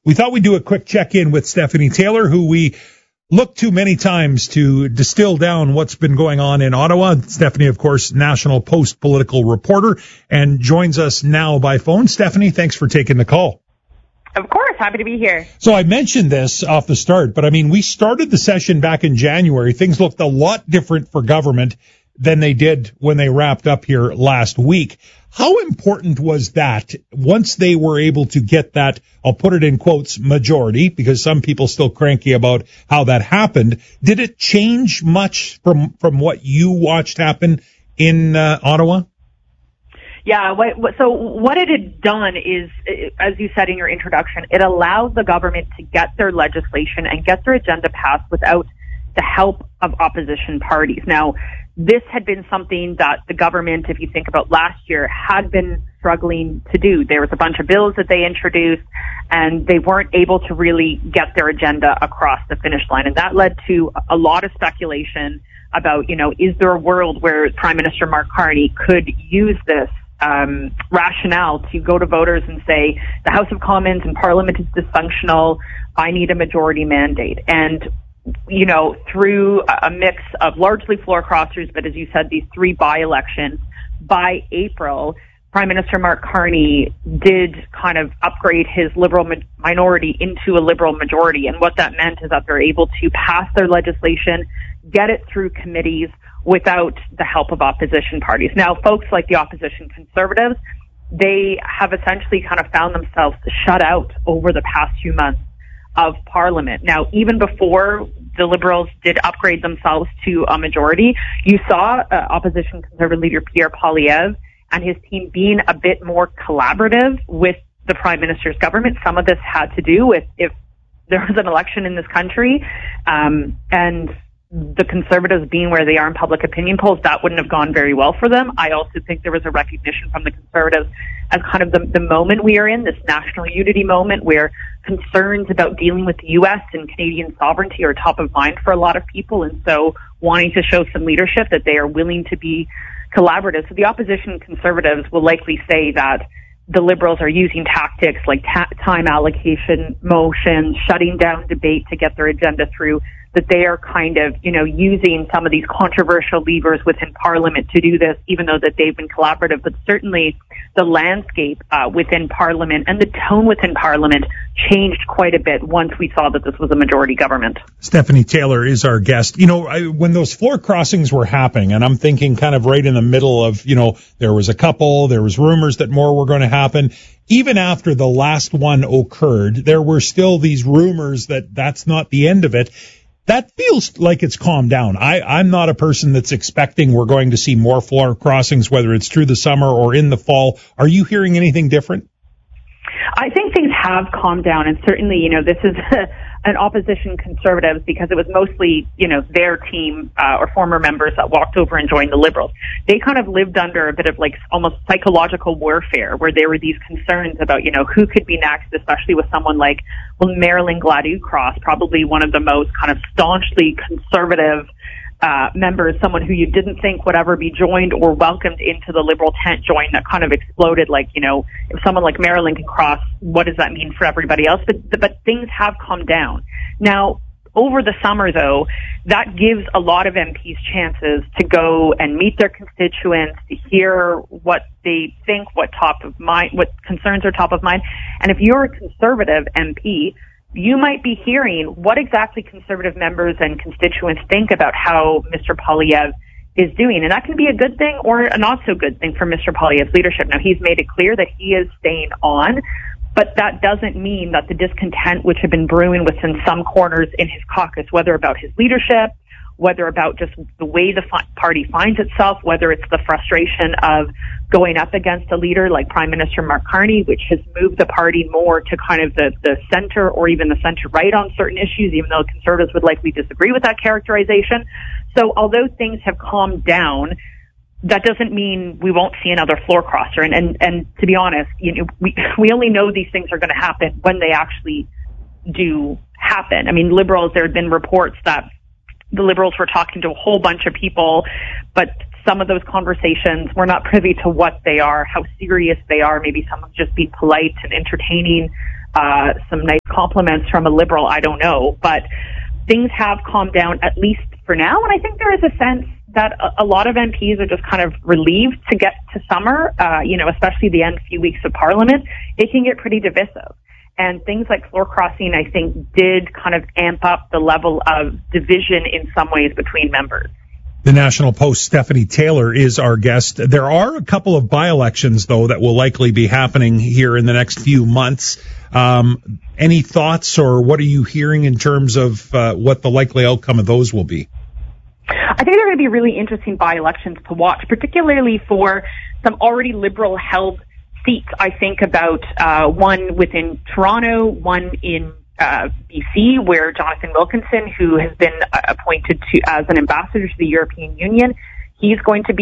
we thought we'd do a quick check-in with Stephanie Taylor, who we look to many times to distill down what's been going on in Ottawa. Stephanie, of course, National Post political reporter, and joins us now by phone. Stephanie, thanks for taking the call. Of course, happy to be here. So I mentioned this off the start, but I mean, we started the session back in January. Things looked a lot different for government than they did when they wrapped up here last week. How important was that once they were able to get that, I'll put it in quotes, majority, because some people still cranky about how that happened? Did it change much from what you watched happen in Ottawa? Yeah, so what it had done is, as you said in your introduction, it allowed the government to get their legislation and get their agenda passed without the help of opposition parties. Now, this had been something that the government, if you think about last year, had been struggling to do. There was a bunch of bills that they introduced, and they weren't able to really get their agenda across the finish line. And that led to a lot of speculation about, is there a world where Prime Minister Mark Carney could use this rationale to go to voters and say, the House of Commons and Parliament is dysfunctional, I need a majority mandate. And through a mix of largely floor crossers, but as you said, these three by-elections, by April, Prime Minister Mark Carney did kind of upgrade his Liberal minority into a Liberal majority. And what that meant is that they're able to pass their legislation, get it through committees without the help of opposition parties. Now, folks like the opposition Conservatives, they have essentially kind of found themselves shut out over the past few months of Parliament. Now, even before the Liberals did upgrade themselves to a majority, you saw opposition Conservative leader Pierre Poilievre and his team being a bit more collaborative with the Prime Minister's government. Some of this had to do with if there was an election in this country, and the Conservatives being where they are in public opinion polls, that wouldn't have gone very well for them. I also think there was a recognition from the Conservatives as kind of the moment we are in, this national unity moment where concerns about dealing with the U.S. and Canadian sovereignty are top of mind for a lot of people, and so wanting to show some leadership that they are willing to be collaborative. So the opposition Conservatives will likely say that the Liberals are using tactics like time allocation motions, shutting down debate to get their agenda through, that they are kind of, using some of these controversial levers within Parliament to do this, even though that they've been collaborative. But certainly the landscape within Parliament and the tone within Parliament changed quite a bit once we saw that this was a majority government. Stephanie Taylor is our guest. When those floor crossings were happening, and I'm thinking kind of right in the middle of, there was a couple, there was rumors that more were going to happen. Even after the last one occurred, there were still these rumors that that's not the end of it. That feels like it's calmed down. I'm not a person that's expecting we're going to see more floor crossings, whether it's through the summer or in the fall. Are you hearing anything different? I think things have calmed down, and certainly, this is an opposition Conservatives because it was mostly, their team or former members that walked over and joined the Liberals. They kind of lived under a bit of like almost psychological warfare where there were these concerns about, who could be next, especially with someone like, Marilyn Gladu-Cross, probably one of the most kind of staunchly conservative members, someone who you didn't think would ever be joined or welcomed into the Liberal tent join that kind of exploded. Like, if someone like Marilyn can cross, what does that mean for everybody else? But things have calmed down. Now, over the summer, though, that gives a lot of MPs chances to go and meet their constituents, to hear what they think, what concerns are top of mind. And if you're a Conservative MP, you might be hearing what exactly Conservative members and constituents think about how Mr. Poilievre is doing. And that can be a good thing or a not so good thing for Mr. Poilievre's leadership. Now, he's made it clear that he is staying on, but that doesn't mean that the discontent which had been brewing within some corners in his caucus, whether about his leadership, whether about just the way the party finds itself, whether it's the frustration of going up against a leader like Prime Minister Mark Carney, which has moved the party more to kind of the center or even the center-right on certain issues, even though Conservatives would likely disagree with that characterization. So although things have calmed down, that doesn't mean we won't see another floor crosser. And to be honest, we only know these things are going to happen when they actually do happen. I mean, Liberals, there have been reports that the Liberals were talking to a whole bunch of people, but some of those conversations, we're not privy to what they are, how serious they are. Maybe some have just been polite and entertaining some nice compliments from a Liberal, I don't know. But things have calmed down, at least for now. And I think there is a sense that a lot of MPs are just kind of relieved to get to summer, especially the end few weeks of Parliament. It can get pretty divisive. And things like floor crossing, I think, did kind of amp up the level of division in some ways between members. The National Post's Stephanie Taylor is our guest. There are a couple of by-elections, though, that will likely be happening here in the next few months. Any thoughts, or what are you hearing in terms of what the likely outcome of those will be? I think they're going to be really interesting by-elections to watch, particularly for some already Liberal-held seats. I think about one within Toronto, one in BC, where Jonathan Wilkinson, who has been appointed as an ambassador to the European Union, he's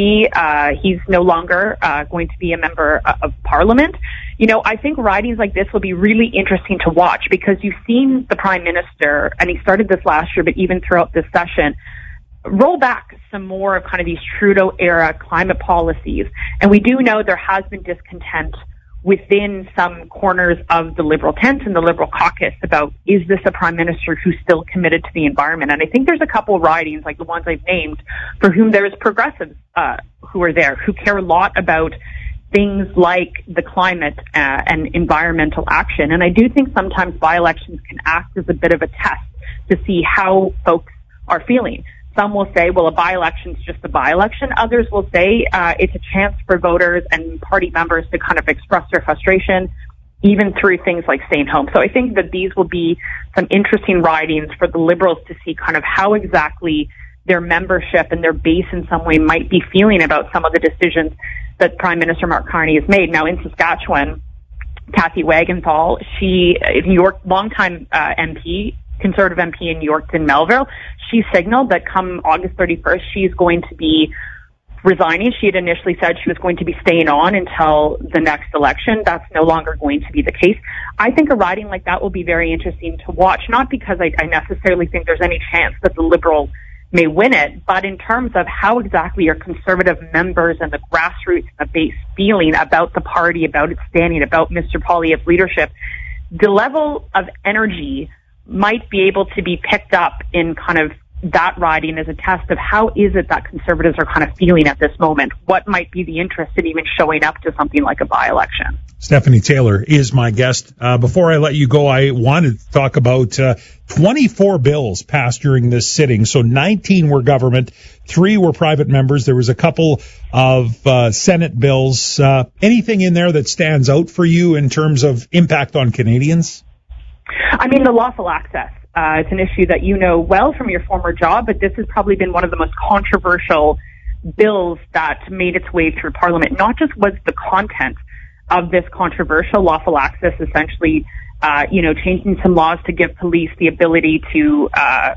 no longer going to be a member of Parliament. I think ridings like this will be really interesting to watch, because you've seen the Prime Minister, and he started this last year, but even throughout this session, roll back some more of kind of these Trudeau-era climate policies. And we do know there has been discontent within some corners of the Liberal tent and the Liberal caucus about, is this a Prime Minister who's still committed to the environment? And I think there's a couple of ridings, like the ones I've named, for whom there's progressives who are there, who care a lot about things like the climate and environmental action. And I do think sometimes by-elections can act as a bit of a test to see how folks are feeling. Some will say, well, a by-election is just a by-election. Others will say it's a chance for voters and party members to kind of express their frustration, even through things like staying home. So I think that these will be some interesting ridings for the Liberals to see kind of how exactly their membership and their base in some way might be feeling about some of the decisions that Prime Minister Mark Carney has made. Now, in Saskatchewan, Kathy Wagenthal, she, New York, longtime MP, Conservative MP in Yorkton, Melville, she signaled that come August 31st, she's going to be resigning. She had initially said she was going to be staying on until the next election. That's no longer going to be the case. I think a riding like that will be very interesting to watch, not because I necessarily think there's any chance that the Liberal may win it, but in terms of how exactly are Conservative members and the grassroots and the base feeling about the party, about its standing, about Mr. Poilievre's leadership. The level of energy might be able to be picked up in kind of that riding as a test of how is it that Conservatives are kind of feeling at this moment? What might be the interest in even showing up to something like a by-election? Stephanie Taylor is my guest. Before I let you go, I wanted to talk about 24 bills passed during this sitting. So 19 were government, 3 were private members. There was a couple of Senate bills. Anything in there that stands out for you in terms of impact on Canadians? I mean, the lawful access. It's an issue that you know well from your former job, but this has probably been one of the most controversial bills that made its way through Parliament. Not just was the content of this controversial lawful access, essentially, changing some laws to give police the ability to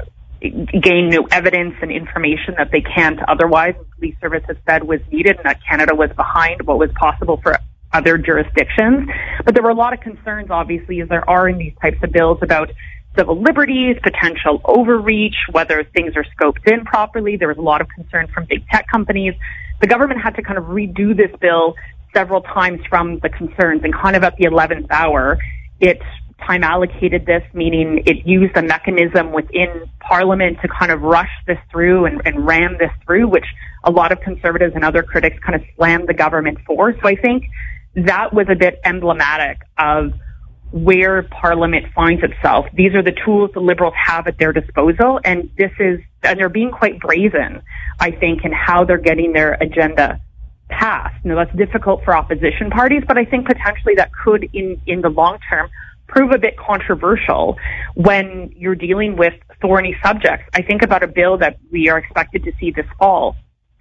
gain new evidence and information that they can't otherwise. The police service has said was needed, and that Canada was behind what was possible for other jurisdictions. But there were a lot of concerns, obviously, as there are in these types of bills, about civil liberties, potential overreach, whether things are scoped in properly. There was a lot of concern from big tech companies. The government had to kind of redo this bill several times from the concerns, and kind of at the 11th hour, it time allocated this, meaning it used a mechanism within Parliament to kind of rush this through and ram this through, which a lot of Conservatives and other critics kind of slammed the government for. So I think that was a bit emblematic of where Parliament finds itself. These are the tools the Liberals have at their disposal, and they're being quite brazen, I think, in how they're getting their agenda passed. Now, that's difficult for opposition parties, but I think potentially that could, in the long term, prove a bit controversial when you're dealing with thorny subjects. I think about a bill that we are expected to see this fall,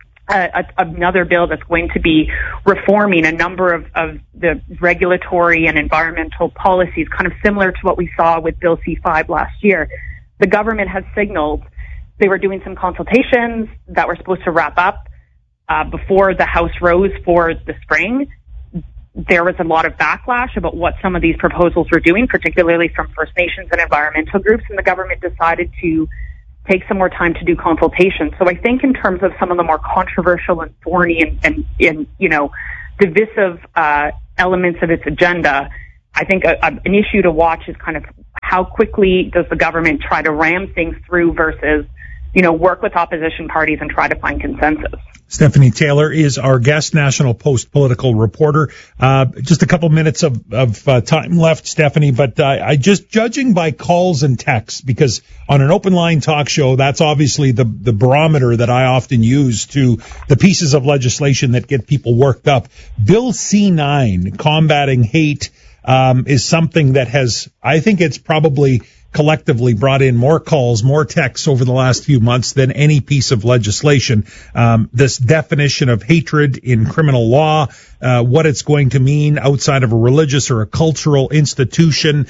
another bill that's going to be reforming a number of the regulatory and environmental policies, kind of similar to what we saw with Bill C-5 last year. The government has signaled they were doing some consultations that were supposed to wrap up before the House rose for the spring. There was a lot of backlash about what some of these proposals were doing, particularly from First Nations and environmental groups, and the government decided to take some more time to do consultation. So I think in terms of some of the more controversial and thorny and divisive elements of its agenda, I think an issue to watch is kind of how quickly does the government try to ram things through versus, work with opposition parties and try to find consensus. Stephanie Taylor is our guest, National Post political reporter. Just a couple minutes of time left, Stephanie, but I just judging by calls and texts, because on an open line talk show, that's obviously the barometer that I often use to the pieces of legislation that get people worked up. Bill C-9, combating hate, is something that has, I think it's probably collectively brought in more calls, more texts over the last few months than any piece of legislation. This definition of hatred in criminal law, what it's going to mean outside of a religious or a cultural institution.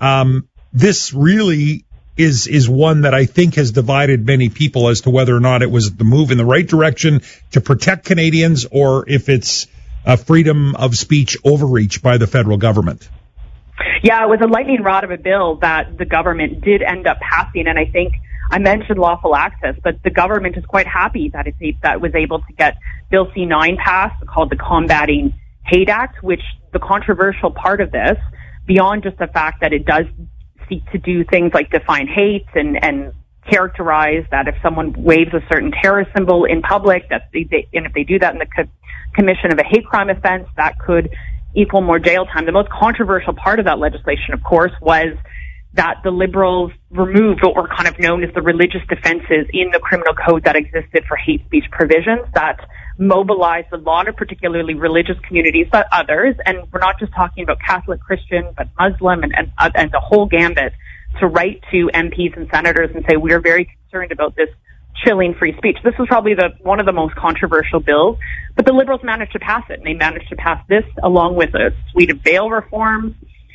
This really is one that I think has divided many people as to whether or not it was the move in the right direction to protect Canadians or if it's a freedom of speech overreach by the federal government. Yeah, it was a lightning rod of a bill that the government did end up passing, and I think I mentioned lawful access, but the government is quite happy that that was able to get Bill C-9 passed, called the Combating Hate Act, which the controversial part of this, beyond just the fact that it does seek to do things like define hate and characterize that if someone waves a certain terrorist symbol in public, and if they do that in the commission of a hate crime offense, that could equal more jail time. The most controversial part of that legislation, of course, was that the Liberals removed what were kind of known as the religious defenses in the criminal code that existed for hate speech provisions that mobilized a lot of particularly religious communities, but others, and we're not just talking about Catholic, Christian, but Muslim and the whole gambit, to write to MPs and senators and say, we are very concerned about this chilling free speech. This was probably one of the most controversial bills, but the Liberals managed to pass it, and they managed to pass this along with a suite of bail reforms,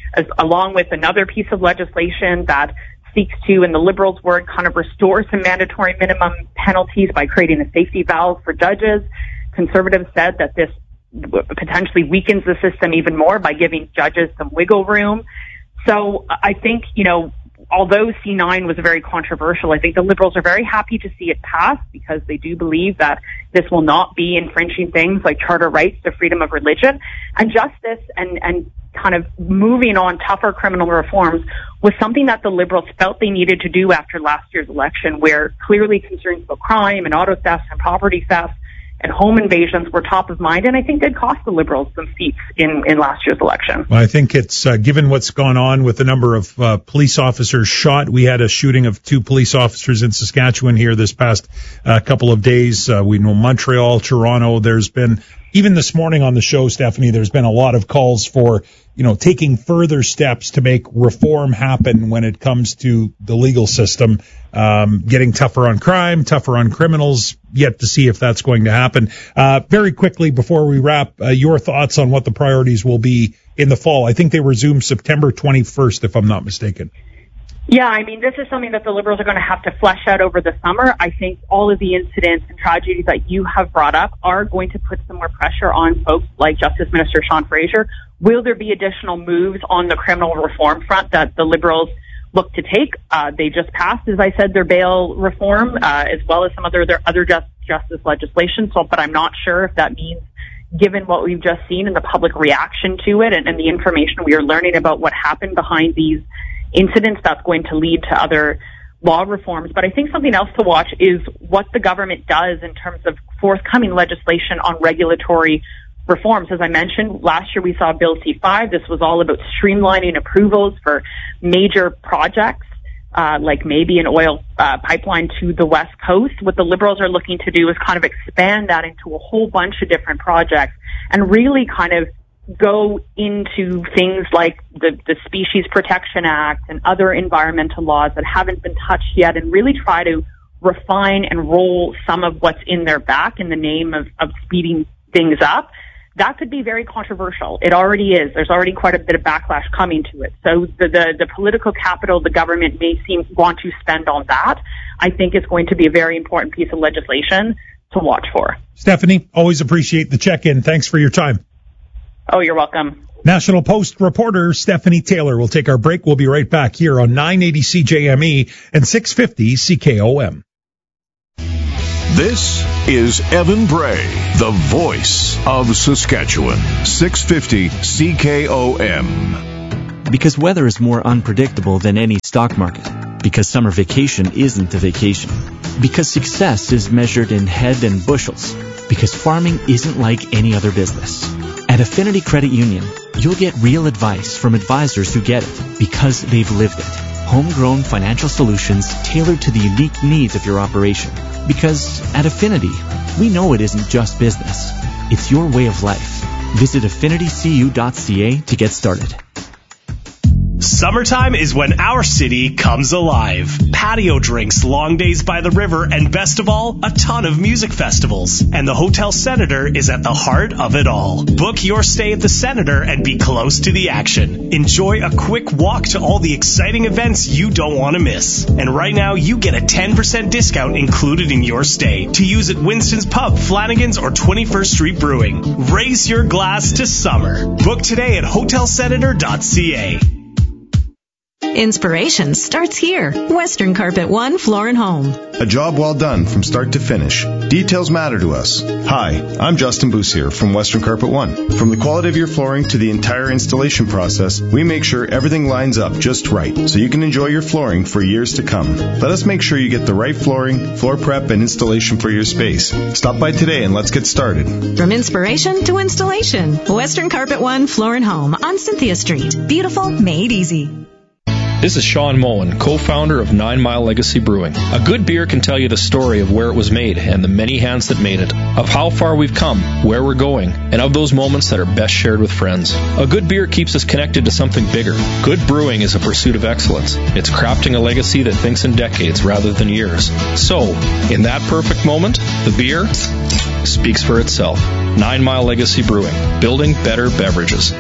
along with another piece of legislation that seeks to, in the Liberals' word, kind of restore some mandatory minimum penalties by creating a safety valve for judges. Conservatives said that this potentially weakens the system even more by giving judges some wiggle room. So I think, although C-9 was very controversial, I think the Liberals are very happy to see it pass because they do believe that this will not be infringing things like charter rights to freedom of religion. And justice and kind of moving on tougher criminal reforms was something that the Liberals felt they needed to do after last year's election, where clearly concerns about crime and auto theft and property theft and home invasions were top of mind, and I think they'd cost the Liberals some seats in last year's election. Well, I think it's, given what's gone on with the number of police officers shot, we had a shooting of 2 police officers in Saskatchewan here this past couple of days. We know Montreal, Toronto, there's been, even this morning on the show, Stephanie, there's been a lot of calls for, taking further steps to make reform happen when it comes to the legal system, getting tougher on crime, tougher on criminals, yet to see if that's going to happen. Very quickly, before we wrap, your thoughts on what the priorities will be in the fall. I think they resume September 21st, if I'm not mistaken. Yeah, I mean, this is something that the Liberals are going to have to flesh out over the summer. I think all of the incidents and tragedies that you have brought up are going to put some more pressure on folks like Justice Minister Sean Fraser. Will there be additional moves on the criminal reform front that the Liberals look to take? They just passed, as I said, their bail reform, as well as some other justice legislation. But I'm not sure if that means, given what we've just seen and the public reaction to it and the information we are learning about what happened behind these incidents, that's going to lead to other law reforms. But I think something else to watch is what the government does in terms of forthcoming legislation on regulatory reforms. As I mentioned, last year we saw Bill C-5. This was all about streamlining approvals for major projects, like maybe an oil pipeline to the West Coast. What the Liberals are looking to do is kind of expand that into a whole bunch of different projects and really kind of go into things like the Species Protection Act and other environmental laws that haven't been touched yet, and really try to refine and roll some of what's in their back in the name of speeding things up. That could be very controversial. It already is. There's already quite a bit of backlash coming to it. So the political capital the government may want to spend on that, I think is going to be a very important piece of legislation to watch for. Stephanie, always appreciate the check-in. Thanks for your time. Oh, you're welcome. National Post reporter Stephanie Taylor will take our break. We'll be right back here on 980 CJME and 650 CKOM. This is Evan Bray, the voice of Saskatchewan. 650 CKOM. Because weather is more unpredictable than any stock market. Because summer vacation isn't a vacation. Because success is measured in head and bushels. Because farming isn't like any other business. At Affinity Credit Union, you'll get real advice from advisors who get it because they've lived it. Homegrown financial solutions tailored to the unique needs of your operation. Because at Affinity, we know it isn't just business. It's your way of life. Visit affinitycu.ca to get started. Summertime is when our city comes alive. Patio drinks, long days by the river, and best of all, a ton of music festivals. And the Hotel Senator is at the heart of it all. Book your stay at the Senator and be close to the action. Enjoy a quick walk to all the exciting events you don't want to miss. And right now, you get a 10% discount included in your stay to use at Winston's Pub, Flanagan's, or 21st Street Brewing. Raise your glass to summer. Book today at hotelsenator.ca. Inspiration starts here. Western Carpet One Floor and Home. A job well done from start to finish. Details matter to us. Hi, I'm Justin Boussier from Western Carpet One. From the quality of your flooring to the entire installation process, we make sure everything lines up just right so you can enjoy your flooring for years to come. Let us make sure you get the right flooring, floor prep, and installation for your space. Stop by today and let's get started. From inspiration to installation. Western Carpet One Floor and Home on Cynthia Street. Beautiful, made easy. This is Sean Moen, co-founder of 9 Mile Legacy Brewing. A good beer can tell you the story of where it was made and the many hands that made it, of how far we've come, where we're going, and of those moments that are best shared with friends. A good beer keeps us connected to something bigger. Good brewing is a pursuit of excellence. It's crafting a legacy that thinks in decades rather than years. So, in that perfect moment, the beer speaks for itself. 9 Mile Legacy Brewing, building better beverages.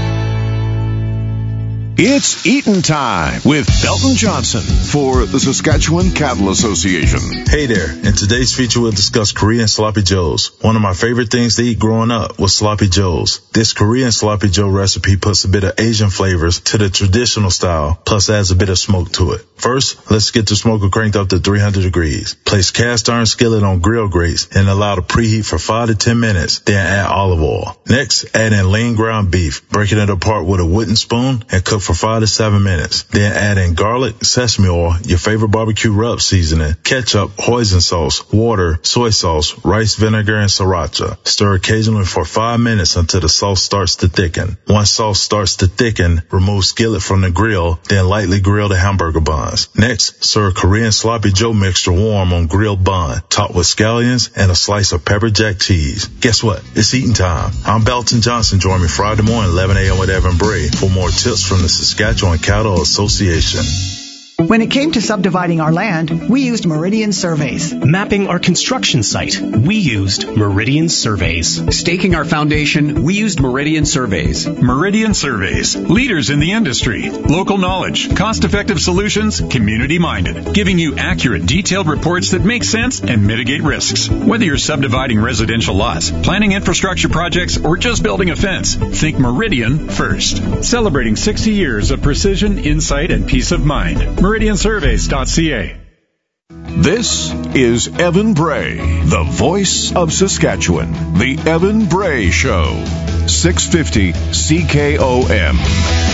It's Eatin' Time with Belton Johnson for the Saskatchewan Cattle Association. Hey there. In today's feature, we'll discuss Korean sloppy joes. One of my favorite things to eat growing up was sloppy joes. This Korean sloppy joe recipe puts a bit of Asian flavors to the traditional style, plus adds a bit of smoke to it. First, let's get the smoker cranked up to 300 degrees. Place cast iron skillet on grill grates and allow to preheat for 5 to 10 minutes, then add olive oil. Next, add in lean ground beef, breaking it apart with a wooden spoon and cook for 5 to 7 minutes. Then add in garlic, sesame oil, your favorite barbecue rub seasoning, ketchup, hoisin sauce, water, soy sauce, rice vinegar, and sriracha. Stir occasionally for 5 minutes until the sauce starts to thicken. Once sauce starts to thicken, remove skillet from the grill, then lightly grill the hamburger buns. Next, serve Korean sloppy joe mixture warm on grilled bun, topped with scallions and a slice of pepper jack cheese. Guess what? It's eating time. I'm Belton Johnson. Join me Friday morning, 11 a.m. with Evan Bray for more tips from the Saskatchewan Cattle Association. When it came to subdividing our land, we used Meridian Surveys. Mapping our construction site, we used Meridian Surveys. Staking our foundation, we used Meridian Surveys. Meridian Surveys, leaders in the industry. Local knowledge, cost-effective solutions, community-minded, giving you accurate, detailed reports that make sense and mitigate risks. Whether you're subdividing residential lots, planning infrastructure projects, or just building a fence, think Meridian first. Celebrating 60 years of precision, insight, and peace of mind. MeridianSurveys.ca. This is Evan Bray, the voice of Saskatchewan. The Evan Bray Show. 650 CKOM.